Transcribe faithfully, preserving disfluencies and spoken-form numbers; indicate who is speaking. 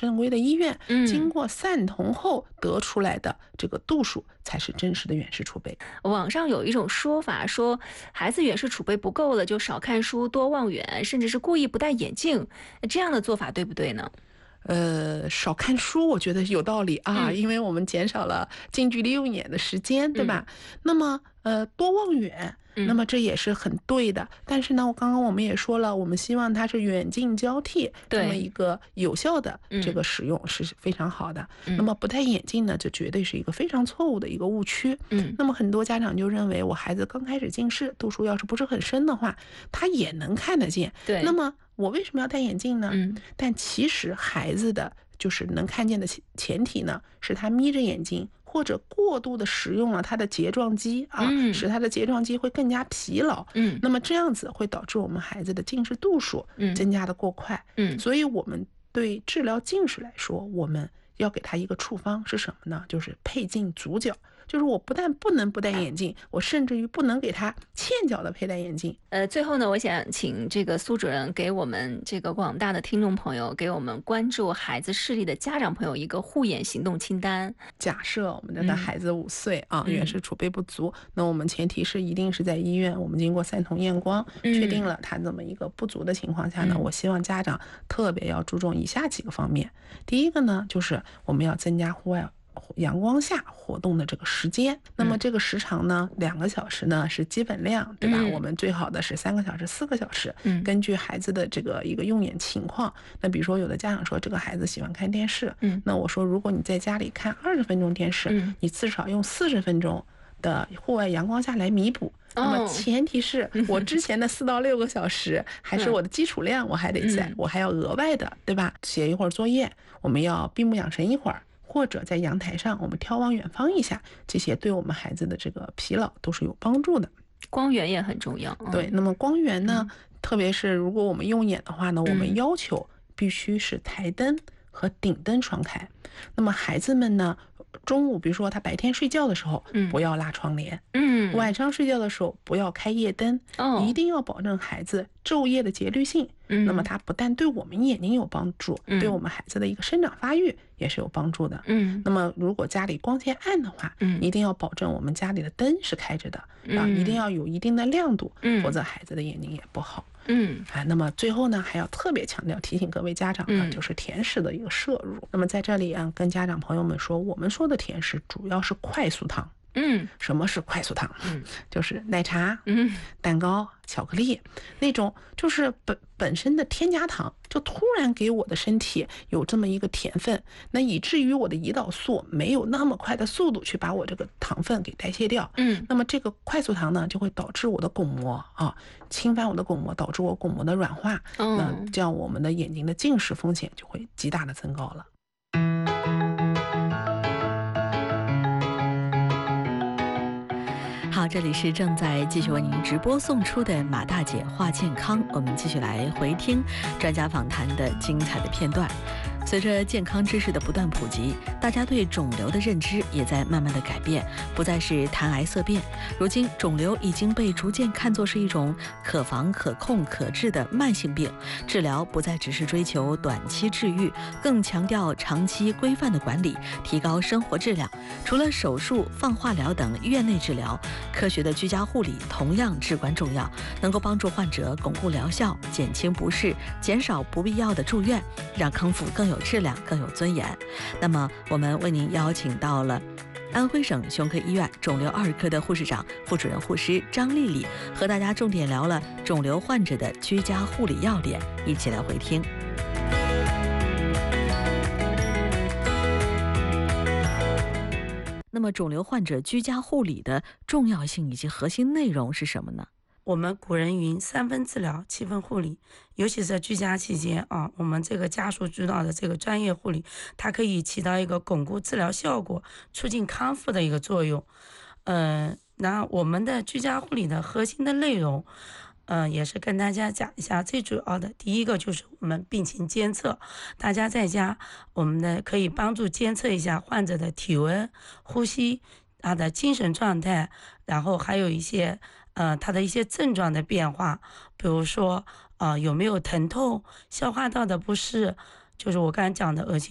Speaker 1: 正规的医院，
Speaker 2: 嗯，
Speaker 1: 经过散瞳后得出来的这个度数才是真实的远视储备。
Speaker 2: 网上有一种说法说，孩子远视储备不够了，就少看书、多望远，甚至是故意不戴眼镜，这样的做法对不对呢？
Speaker 1: 呃，少看书，我觉得有道理啊，
Speaker 2: 嗯
Speaker 1: 因为我们减少了近距离用眼的时间，对吧？那么，呃，多望远，那
Speaker 2: 嗯
Speaker 1: 么这也是很对的。但是呢，我刚刚我们也说了，我们希望它是远近交替这么
Speaker 2: 对
Speaker 1: 一个有效的这
Speaker 2: 嗯
Speaker 1: 个使用是非常好的。
Speaker 2: 嗯
Speaker 1: 那么不戴眼镜呢，就绝对是一个非常错误的一个误区。
Speaker 2: 嗯
Speaker 1: 那么很多家长就认为，我孩子刚开始近视，度数要是不是很深的话，他也能看得见。
Speaker 2: 对
Speaker 1: 那么我为什么要戴眼镜呢？
Speaker 2: 嗯
Speaker 1: 但其实孩子的就是能看见的前前提呢，是他眯着眼睛或者过度的使用了他的睫状肌啊，
Speaker 2: 嗯
Speaker 1: 使他的睫状肌会更加疲劳。
Speaker 2: 嗯
Speaker 1: 那么这样子会导致我们孩子的近视度数
Speaker 2: 嗯
Speaker 1: 增加的过快。
Speaker 2: 嗯
Speaker 1: 所以我们对治疗近视来说，我们要给他一个处方是什么呢？就是配镜足脚。就是我不但不能不戴眼镜，我甚至于不能给他欠脚的佩戴眼镜。
Speaker 2: 呃，最后呢，我想请这个苏主任给我们这个广大的听众朋友，给我们关注孩子视力的家长朋友一个护眼行动清单。
Speaker 1: 假设我们的
Speaker 2: 嗯
Speaker 1: 孩子五岁、啊，
Speaker 2: 嗯
Speaker 1: 远视储备不足，那我们前提是一定是在医院，我们经过散瞳验光，
Speaker 2: 嗯
Speaker 1: 确定了他这么一个不足的情况下呢，
Speaker 2: 嗯
Speaker 1: 我希望家长特别要注重以下几个方面。第一个呢，就是我们要增加户外阳光下活动的这个时间，那么这个时长呢，两个小时呢是基本量，对吧？
Speaker 2: 嗯
Speaker 1: 我们最好的是三个小时、四个小时，
Speaker 2: 嗯
Speaker 1: 根据孩子的这个一个用眼情况。那比如说，有的家长说这个孩子喜欢看电视，
Speaker 2: 嗯
Speaker 1: 那我说，如果你在家里看二十分钟电视，
Speaker 2: 嗯
Speaker 1: 你至少用四十分钟的户外阳光下来弥补。那么前提是我之前的四到六个小时，还是我的基础量，我还得在，
Speaker 2: 嗯
Speaker 1: 我还要额外的，对吧？写一会儿作业，我们要闭目养神一会儿。或者在阳台上，我们眺望远方一下，这些对我们孩子的这个疲劳都是有帮助的。
Speaker 2: 光源也很重要。嗯
Speaker 1: 对，那么光源呢，特别是如果我们用眼的话呢，我们
Speaker 2: 嗯
Speaker 1: 要求必须是台灯和顶灯双开。那么孩子们呢，中午比如说他白天睡觉的时候，
Speaker 2: 嗯
Speaker 1: 不要拉窗帘，
Speaker 2: 嗯
Speaker 1: 晚上睡觉的时候不要开夜灯，
Speaker 2: 哦
Speaker 1: 一定要保证孩子昼夜的节律性。
Speaker 2: 嗯
Speaker 1: 那么它不但对我们眼睛有帮助，
Speaker 2: 嗯
Speaker 1: 对我们孩子的一个生长发育也是有帮助的。
Speaker 2: 嗯
Speaker 1: 那么如果家里光线暗的话，
Speaker 2: 嗯
Speaker 1: 一定要保证我们家里的灯是开着的，啊，
Speaker 2: 嗯
Speaker 1: 一定要有一定的亮度，
Speaker 2: 嗯
Speaker 1: 否则孩子的眼睛也不好。
Speaker 2: 嗯
Speaker 1: 啊，那么最后呢，还要特别强调提醒各位家长呢，
Speaker 2: 嗯
Speaker 1: 就是甜食的一个摄入。那么在这里啊，跟家长朋友们说，我们说的甜食主要是快速糖。
Speaker 2: 嗯
Speaker 1: 什么是快速糖？
Speaker 2: 嗯
Speaker 1: 就是奶茶、
Speaker 2: 嗯
Speaker 1: 蛋糕、巧克力那种，就是本本身的添加糖，就突然给我的身体有这么一个甜分，那以至于我的胰岛素没有那么快的速度去把我这个糖分给代谢掉。
Speaker 2: 嗯
Speaker 1: 那么这个快速糖呢，就会导致我的巩膜啊侵犯我的巩膜，导致我巩膜的软化，
Speaker 2: 哦
Speaker 1: 那这样我们的眼睛的近视风险就会极大的增高了。
Speaker 3: 好，这里是正在继续为您直播送出的马大姐话健康，我们继续来回听专家访谈的精彩的片段。随着健康知识的不断普及，大家对肿瘤的认知也在慢慢的改变，不再是谈癌色变。如今，肿瘤已经被逐渐看作是一种可防、可控、可治的慢性病，治疗不再只是追求短期治愈，更强调长期规范的管理，提高生活质量。除了手术、放化疗等院内治疗，科学的居家护理同样至关重要，能够帮助患者巩固疗效，减轻不适，减少不必要的住院，让康复更有质量、更有尊严。那么，我们为您邀请到了安徽省胸科医院肿瘤二科的护士长、副主任护师张丽丽，和大家重点聊了肿瘤患者的居家护理要点，一起来回听。那么，肿瘤患者居家护理的重要性以及核心内容是什么呢？
Speaker 4: 我们古人云三分治疗，七分护理，尤其是居家期间啊，我们这个家属主导的这个专业护理，它可以起到一个巩固治疗效果、促进康复的一个作用。嗯、呃，那我们的居家护理的核心的内容，嗯、呃，也是跟大家讲一下最主要的。第一个就是我们病情监测，大家在家我们呢可以帮助监测一下患者的体温、呼吸、他的精神状态，然后还有一些呃他的一些症状的变化，比如说呃有没有疼痛、消化道的不适，就是我刚才讲的恶心